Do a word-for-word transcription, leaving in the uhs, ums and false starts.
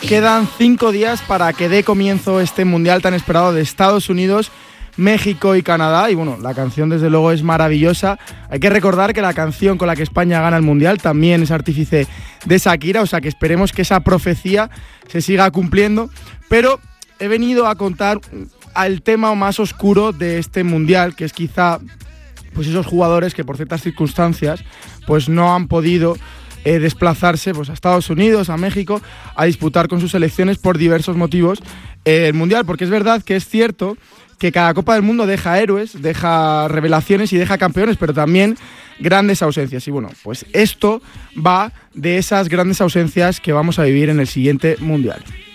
quedan cinco días para que dé comienzo este mundial tan esperado de Estados Unidos, México y Canadá. Y bueno, la canción desde luego es maravillosa. Hay que recordar que la canción con la que España gana el mundial también es artífice de Shakira, o sea que esperemos que esa profecía se siga cumpliendo. Pero he venido a contar el tema más oscuro de este mundial, que es quizá pues esos jugadores que por ciertas circunstancias pues no han podido eh, desplazarse pues a Estados Unidos, a México, a disputar con sus selecciones por diversos motivos eh, el mundial. Porque es verdad que es cierto que cada Copa del Mundo deja héroes, deja revelaciones y deja campeones, pero también grandes ausencias. Y bueno, pues esto va de esas grandes ausencias que vamos a vivir en el siguiente mundial.